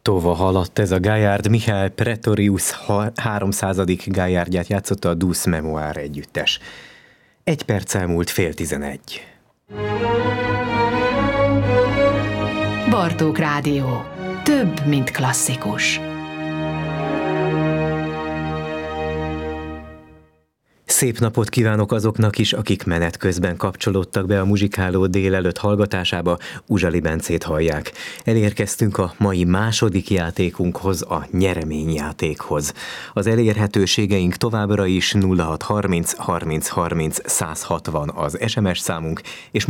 Tova haladt ez a Gaillard, Michael Pretorius 300. Gaillardját játszotta a Douce Memoire együttes. 1 perc elmúlt 10:11. Bartók Rádió. Több, mint klasszikus. Szép napot kívánok azoknak is, akik menet közben kapcsolódtak be a Muzsikáló délelőtt hallgatásába, Uzsali Bencét hallják. Elérkeztünk a mai második játékunkhoz, a nyereményjátékhoz. Az elérhetőségeink továbbra is 0630 30 30 160 az SMS számunk, és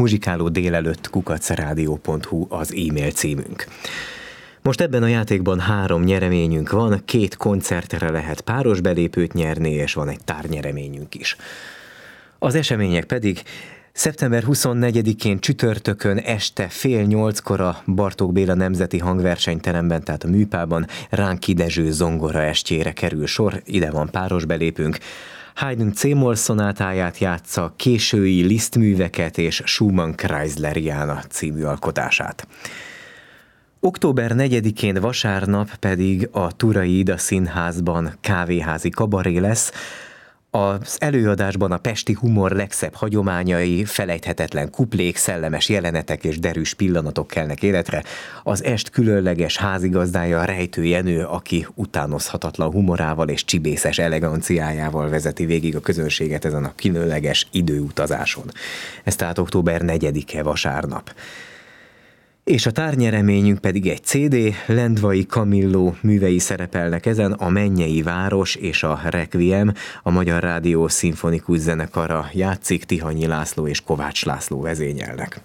muzsikálódélelőtt@radio.hu az e-mail címünk. Most ebben a játékban 3 nyereményünk van, 2 koncertre lehet páros belépőt nyerni, és van egy tárnyereményünk is. Az események pedig szeptember 24-én csütörtökön este 7:30 a Bartók Béla Nemzeti Hangversenyteremben, tehát a Műpában Ránki Dezső zongora estjére kerül sor, ide van páros belépőnk. Haydn C-moll szonátáját játsza, késői Liszt műveket és Schumann Kreisleriana című alkotását. Október 4-én vasárnap pedig a Turai Ida Színházban kávéházi kabaré lesz. Az előadásban a pesti humor legszebb hagyományai, felejthetetlen kuplék, szellemes jelenetek és derűs pillanatok kelnek életre. Az est különleges házigazdája Rejtő Jenő, aki utánozhatatlan humorával és csibészes eleganciájával vezeti végig a közönséget ezen a különleges időutazáson. Ez tehát október 4-e vasárnap. És a tárnyereményünk pedig egy CD, Lendvai Kamilló művei szerepelnek ezen, a Mennyei Város és a Requiem, a Magyar Rádió Szimfonikus Zenekara játszik, Tihanyi László és Kovács László vezényelnek.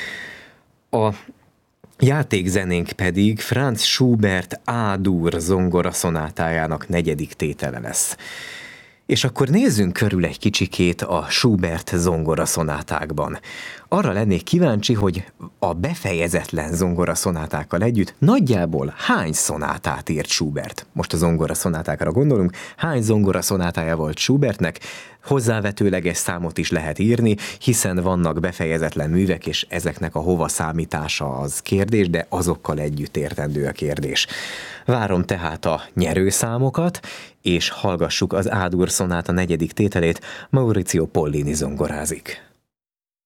A játékzenénk pedig Franz Schubert A-dur zongoraszonátájának 4. tétele lesz. És akkor nézzünk körül egy kicsikét a Schubert zongoraszonátákban. Arra lennék kíváncsi, hogy a befejezetlen zongoraszonátákkal együtt nagyjából hány szonátát írt Schubert? Most a zongoraszonátákra gondolunk, hány zongoraszonátája volt Schubertnek? Hozzávetőleges számot is lehet írni, hiszen vannak befejezetlen művek, és ezeknek a hova számítása az kérdés, de azokkal együtt értendő a kérdés. Várom tehát a nyerőszámokat, és hallgassuk az A-dur szonáta 4. tételét, Maurizio Pollini zongorázik.